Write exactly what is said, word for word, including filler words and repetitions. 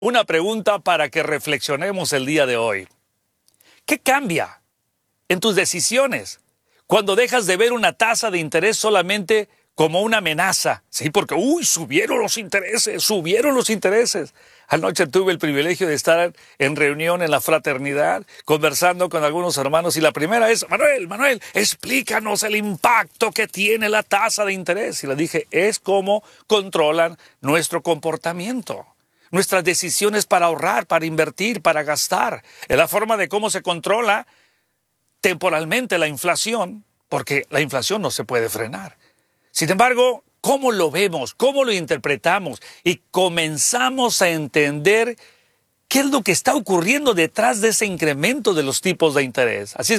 Una pregunta para que reflexionemos el día de hoy. ¿Qué cambia en tus decisiones cuando dejas de ver una tasa de interés solamente como una amenaza? Sí, porque, uy, subieron los intereses, subieron los intereses. Anoche tuve el privilegio de estar en reunión en la fraternidad, conversando con algunos hermanos, y la primera es, Manuel, Manuel, explícanos el impacto que tiene la tasa de interés. Y le dije, es cómo controlan nuestro comportamiento. Nuestras decisiones para ahorrar, para invertir, para gastar. Es la forma de cómo se controla temporalmente la inflación, porque la inflación no se puede frenar. Sin embargo, ¿cómo lo vemos? ¿Cómo lo interpretamos? Y comenzamos a entender qué es lo que está ocurriendo detrás de ese incremento de los tipos de interés. Así es